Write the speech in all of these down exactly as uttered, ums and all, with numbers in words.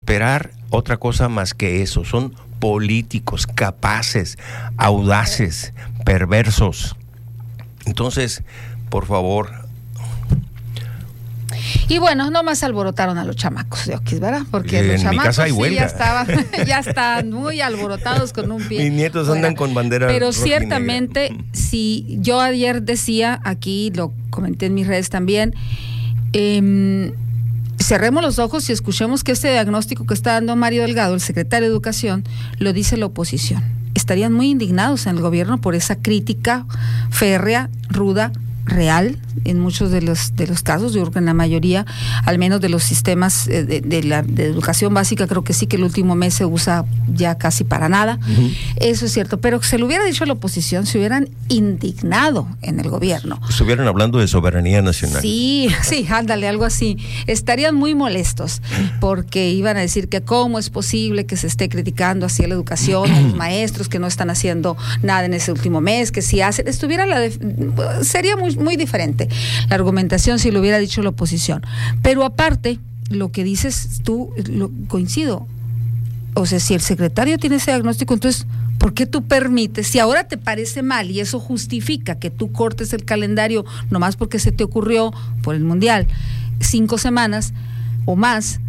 esperar otra cosa más que eso. Son políticos capaces, audaces, perversos. Entonces, por favor. Y bueno, nomás alborotaron a los chamacos de Oquis, ¿verdad? Porque en los chamacos sí ya estaban, ya están muy alborotados con un pie. Mis nietos fuera. Andan con bandera. Pero ciertamente, si yo ayer decía, aquí lo comenté en mis redes también, eh, cerremos los ojos y escuchemos que este diagnóstico que está dando Mario Delgado, el secretario de Educación, lo dice la oposición. Estarían muy indignados en el gobierno por esa crítica férrea, ruda, real en muchos de los de los casos. Yo creo que en la mayoría, al menos de los sistemas de, de la de educación básica, creo que sí, que el último mes se usa ya casi para nada. Uh-huh. Eso es cierto, pero se lo hubiera dicho a la oposición, se hubieran indignado en el gobierno. Estuvieran hablando de soberanía nacional. Sí, sí, ándale, algo así. Estarían muy molestos porque iban a decir que cómo es posible que se esté criticando así a la educación, a los maestros que no están haciendo nada en ese último mes, que si hacen, estuviera la de, sería muy muy diferente la argumentación si lo hubiera dicho la oposición. Pero aparte, lo que dices tú, lo, coincido. O sea, si el secretario tiene ese diagnóstico, entonces, ¿por qué tú permites? Si ahora te parece mal y eso justifica que tú cortes el calendario nomás porque se te ocurrió por el Mundial cinco semanas o más,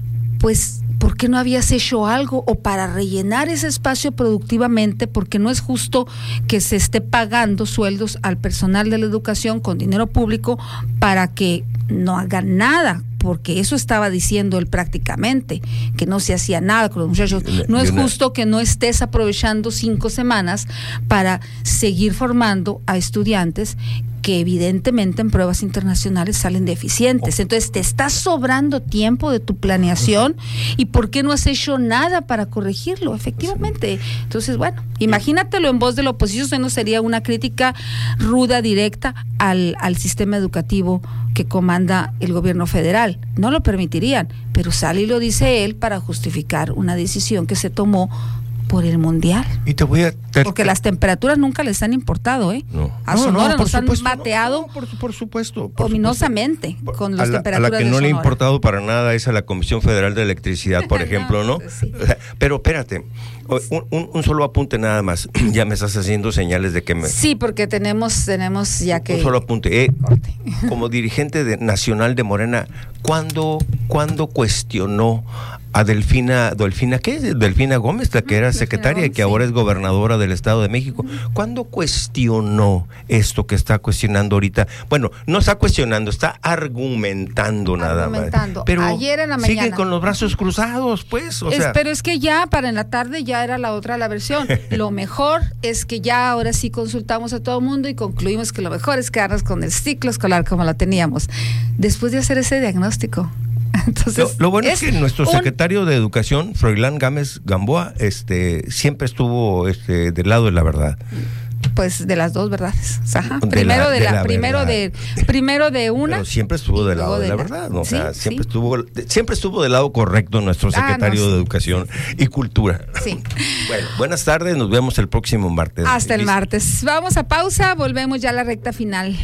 pues ¿por qué no habías hecho algo? O para rellenar ese espacio productivamente, porque no es justo que se esté pagando sueldos al personal de la educación con dinero público para que no haga nada, porque eso estaba diciendo él prácticamente, que no se hacía nada con los muchachos. No es justo que no estés aprovechando cinco semanas para seguir formando a estudiantes que evidentemente en pruebas internacionales salen deficientes. Entonces te está sobrando tiempo de tu planeación y ¿por qué no has hecho nada para corregirlo? Efectivamente. Entonces, bueno, imagínatelo en voz de la oposición, eso no sería una crítica ruda, directa al, al sistema educativo que comanda el gobierno federal. No lo permitirían, pero sale y lo dice él para justificar una decisión que se tomó por el Mundial. Y te voy a te, porque las temperaturas nunca les han importado, ¿eh? No. A no, Sonora no, por nos supuesto, han mateado no, no, por, por supuesto, por ominosamente supuesto. con las a la, temperaturas a la que de no Sonora. le ha importado para nada es a la Comisión Federal de Electricidad, por ejemplo, ¿no? no sí. Pero espérate, un, un, un solo apunte nada más. Ya me estás haciendo señales de que me... Sí, porque tenemos, tenemos ya que... Un solo apunte. Eh, como dirigente de, nacional de Morena, ¿cuándo, ¿cuándo cuestionó a Delfina, Delfina, ¿qué es? Delfina Gómez, la que era secretaria y que ahora es gobernadora del Estado de México? ¿Cuándo cuestionó esto que está cuestionando ahorita? Bueno, no está cuestionando, está argumentando nada argumentando. más. Pero ayer en la mañana. sigue con los brazos cruzados, pues. O es, sea. Pero es que ya para en la tarde ya era la otra la versión. Lo mejor es que ya ahora sí consultamos a todo el mundo y concluimos que lo mejor es quedarnos con el ciclo escolar como lo teníamos. Después de hacer ese diagnóstico. Entonces, lo, lo bueno es, es que nuestro un... secretario de Educación, Froilán Gámez Gamboa, este, siempre estuvo este, del lado de la verdad. Pues de las dos verdades. Ajá. De primero la, de, de la, la primero de primero de una. Pero siempre estuvo del lado de, de la, la verdad, ¿no? ¿Sí? O sea, siempre ¿Sí? estuvo siempre estuvo del lado correcto nuestro secretario ah, no, de sí. Educación y Cultura. Sí. Bueno, buenas tardes, nos vemos el próximo martes. Hasta el ¿Listo? martes. Vamos a pausa, volvemos ya a la recta final.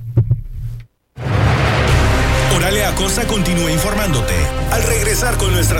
Oralia Acosta continúa informándote. Al regresar con nuestra